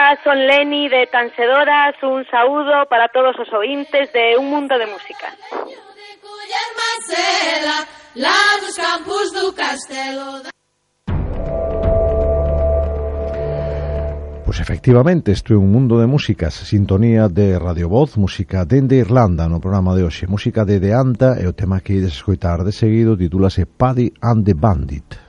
Hola, son Leni de Tansedoras, un saúdo para todos os ointes de Un Mundo de Música. Pois efectivamente, isto é Un Mundo de Músicas, sintonía de Radio Voz, música dende Irlanda no programa de hoxe, música de Deanta, e o tema que ides escoitar de seguido titúlase Paddy and the Bandit.